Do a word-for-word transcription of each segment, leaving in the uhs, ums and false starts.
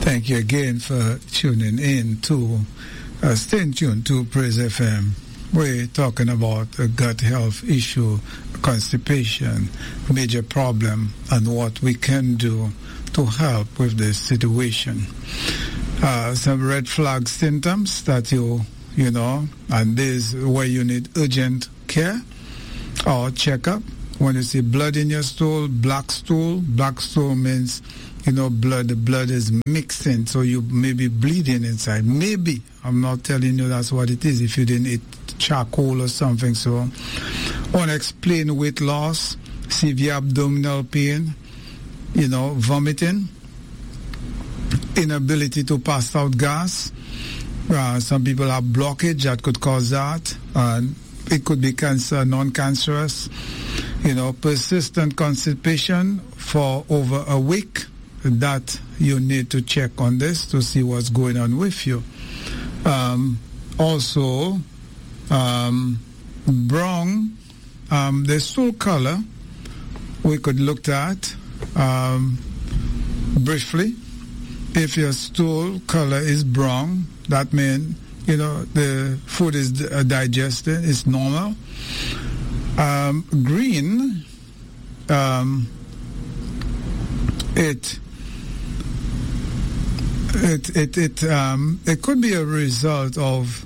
Thank you again for tuning in to uh, stay tuned to Praise F M. We're talking about a gut health issue, constipation, major problem, and what we can do to help with this situation. Uh, some red flag symptoms that you, you know, and this is where you need urgent care or checkup. When you see blood in your stool, black stool, black stool means, you know, blood, the blood is mixing, so you may be bleeding inside. Maybe, I'm not telling you that's what it is if you didn't eat charcoal or something. So, unexplained weight loss, severe abdominal pain, you know, vomiting, inability to pass out gas. Uh, some people have blockage that could cause that. Uh, it could be cancer, non-cancerous. You know, persistent constipation for over a week. That you need to check on this to see what's going on with you. Um, also, um, brown, um, the stool color, we could look at um, briefly. If your stool color is brown, that means, you know, the food is uh, digested, it's normal. Um, green, um, it It it it um it could be a result of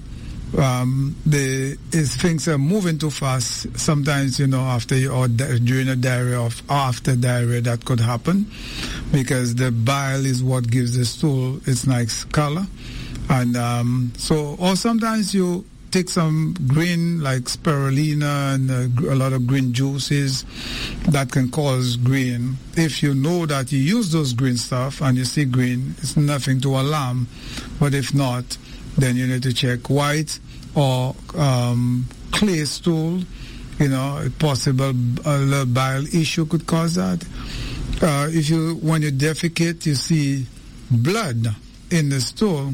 um the is things are moving too fast. Sometimes, you know, after you or di- during a diarrhea or after diarrhea that could happen, because the bile is what gives the stool its nice color, and um so or sometimes you take some green like spirulina and uh, a lot of green juices that can cause green. If you know that you use those green stuff and you see green, it's nothing to alarm. But if not, then you need to check white or um, clay stool. You know, a possible uh, bile issue could cause that. Uh, if you, when you defecate, you see blood in the stool,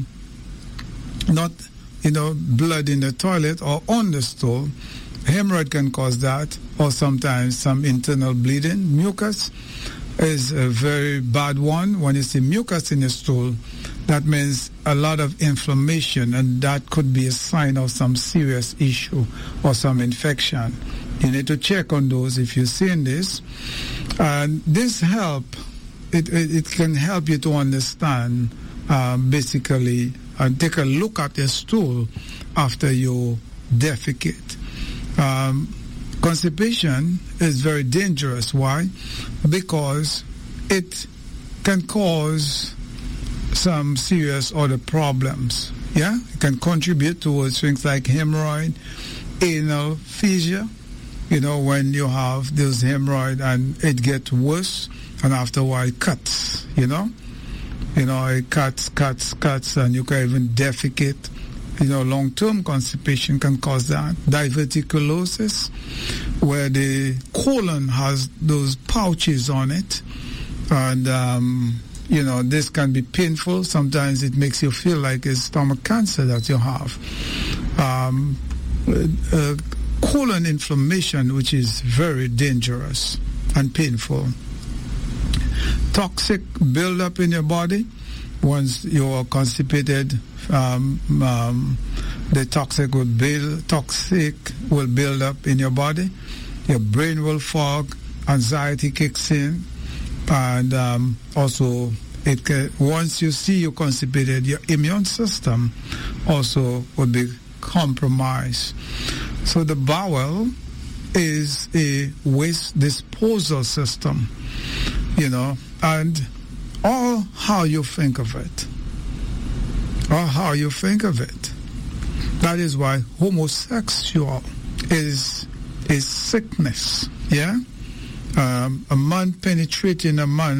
not you know, blood in the toilet or on the stool, hemorrhoid can cause that, or sometimes some internal bleeding. Mucus is a very bad one. When you see mucus in the stool, that means a lot of inflammation, and that could be a sign of some serious issue or some infection. You need to check on those if you're seeing this. And this help, it, it, it can help you to understand um, basically and take a look at your stool after you defecate. Um, constipation is very dangerous. Why? Because it can cause some serious other problems. Yeah, it can contribute towards things like hemorrhoid, anal fissure. You know, when you have those hemorrhoid and it gets worse, and after a while it cuts. You know. You know, it cuts, cuts, cuts, and you can even defecate. You know, long-term constipation can cause that. Diverticulosis, where the colon has those pouches on it. And, um, you know, this can be painful. Sometimes it makes you feel like it's stomach cancer that you have. Um, uh, colon inflammation, which is very dangerous and painful. Toxic buildup in your body. Once you are constipated, um, um, the toxic will build. Toxic will build up in your body. Your brain will fog. Anxiety kicks in, and um, also it can, once you see you constipated, your immune system also will be compromised. So the bowel is a waste disposal system. You know, and all how you think of it, or how you think of it. That is why homosexual is a sickness. Yeah, um, a man penetrating a man